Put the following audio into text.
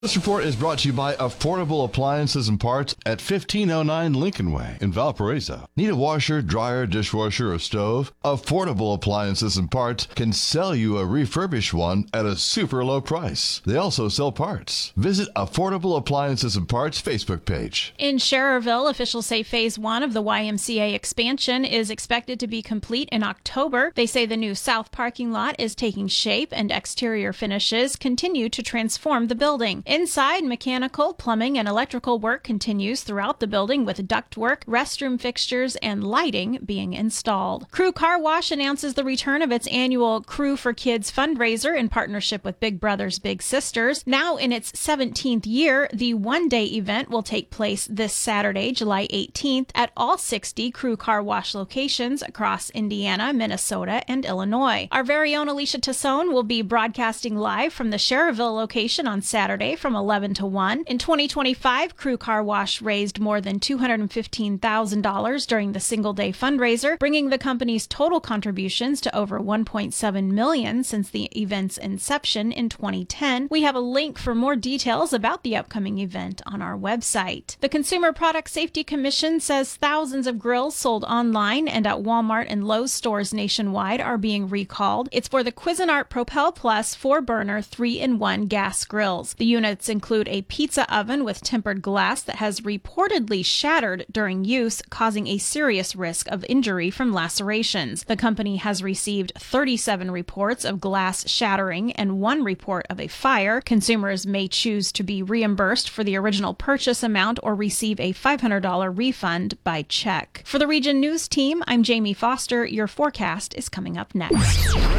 This report is brought to you by Affordable Appliances and Parts at 1509 Lincoln Way in Valparaiso. Need a washer, dryer, dishwasher, or stove? Affordable Appliances and Parts can sell you a refurbished one at a super low price. They also sell parts. Visit Affordable Appliances and Parts Facebook page. In Schererville, officials say Phase 1 of the YMCA expansion is expected to be complete in October. They say the new south parking lot is taking shape and exterior finishes continue to transform the building. Inside, mechanical, plumbing, and electrical work continues throughout the building with ductwork, restroom fixtures, and lighting being installed. Crew Car Wash announces the return of its annual Crew for Kids fundraiser in partnership with Big Brothers Big Sisters. Now in its 17th year, the one-day event will take place this Saturday, July 18th, at all 60 Crew Car Wash locations across Indiana, Minnesota, and Illinois. Our very own Alicia Tassone will be broadcasting live from the Schererville location on Saturday from 11 to 1. In 2025, Crew Car Wash raised more than $215,000 during the single-day fundraiser, bringing the company's total contributions to over $1.7 million since the event's inception in 2010. We have a link for more details about the upcoming event on our website. The Consumer Product Safety Commission says thousands of grills sold online and at Walmart and Lowe's stores nationwide are being recalled. It's for the Cuisinart Propel Plus 4-burner 3-in-1 gas grills. The units include a pizza oven with tempered glass that has reportedly shattered during use, causing a serious risk of injury from lacerations. The company has received 37 reports of glass shattering and 1 report of a fire. Consumers may choose to be reimbursed for the original purchase amount or receive a $500 refund by check. For the Region News Team, I'm Jamie Foster. Your forecast is coming up next.